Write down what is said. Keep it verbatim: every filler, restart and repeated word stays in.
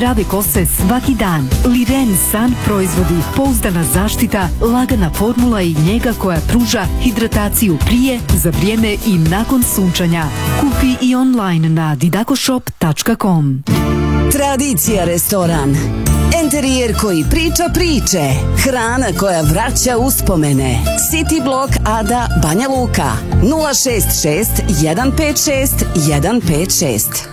zdrave kose svaki dan. Liren San proizvodi, pouzdana zaštita, lagana formula i njega koja pruža hidrataciju prije, za vrijeme i nakon sunčanja. Kupi i online na didakoshop tačka com. Tradicija restoran. Enterijer koji priča priče. Hrana koja vraća uspomene. City Block Ada, Banja Luka. nula šest šest jedan pet šest jedan pet šest.